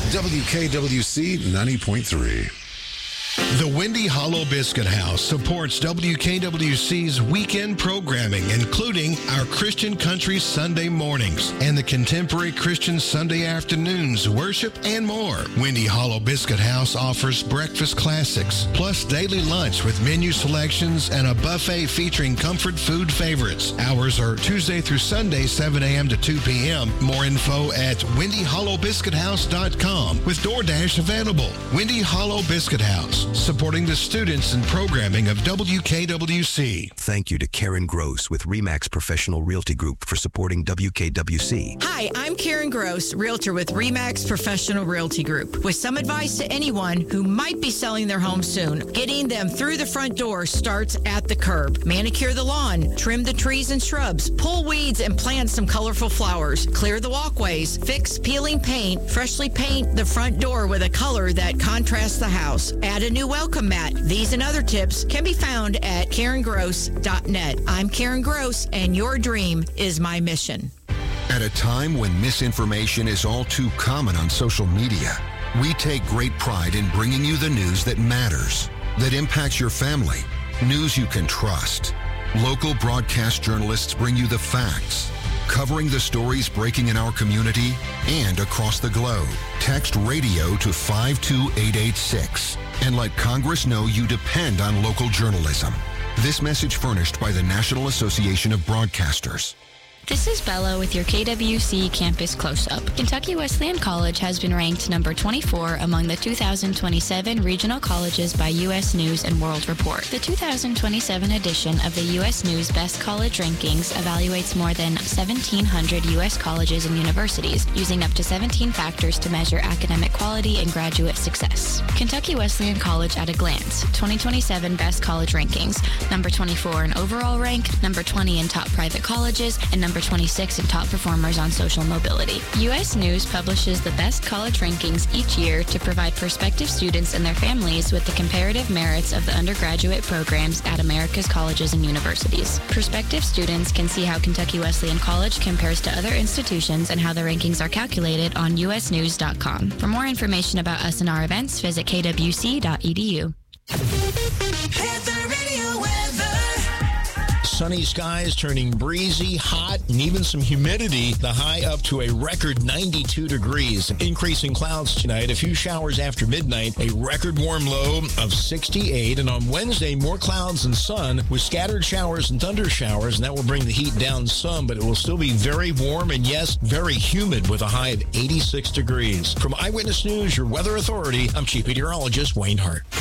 WKWC 90.3. The Windy Hollow Biscuit House supports WKWC's weekend programming, including our Christian Country Sunday mornings and the Contemporary Christian Sunday afternoons, worship, and more. Windy Hollow Biscuit House offers breakfast classics, plus daily lunch with menu selections and a buffet featuring comfort food favorites. Hours are Tuesday through Sunday, 7 a.m. to 2 p.m. More info at WindyHollowBiscuitHouse.com with DoorDash available. Windy Hollow Biscuit House, supporting the students and programming of WKWC. Thank you to Karen Gross with RE/MAX Professional Realty Group for supporting WKWC. Hi, I'm Karen Gross, realtor with RE/MAX Professional Realty Group. With some advice to anyone who might be selling their home soon, getting them through the front door starts at the curb. Manicure the lawn, trim the trees and shrubs, pull weeds and plant some colorful flowers, clear the walkways, fix peeling paint, freshly paint the front door with a color that contrasts the house, add a new welcome mat. These and other tips can be found at KarenGross.net. I'm Karen Gross, and your dream is my mission. At a time when misinformation is all too common on social media, we take great pride in bringing you the news that matters, that impacts your family, news you can trust. Local broadcast journalists bring you the facts, covering the stories breaking in our community and across the globe. Text radio to 52886 and let Congress know you depend on local journalism. This message furnished by the National Association of Broadcasters. This is Bella with your KWC Campus Close-Up. Kentucky Wesleyan College has been ranked number 24 among the 2027 regional colleges by U.S. News & World Report. The 2027 edition of the U.S. News Best College Rankings evaluates more than 1,700 U.S. colleges and universities, using up to 17 factors to measure academic quality and graduate success. Kentucky Wesleyan College at a glance. 2027 Best College Rankings. Number 24 in overall rank, number 20 in top private colleges, and number 26 in top performers on social mobility. U.S. News publishes the best college rankings each year to provide prospective students and their families with the comparative merits of the undergraduate programs at America's colleges and universities. Prospective students can see how Kentucky Wesleyan College compares to other institutions and how the rankings are calculated on usnews.com. For more information about us and our events, visit kwc.edu. Sunny skies turning breezy, hot, and even some humidity. The high up to a record 92 degrees. Increasing clouds tonight, a few showers after midnight, a record warm low of 68. And on Wednesday, more clouds and sun with scattered showers and thunder showers, and that will bring the heat down some, but it will still be very warm and, yes, very humid with a high of 86 degrees. From Eyewitness News, your weather authority, I'm Chief Meteorologist Wayne Hart.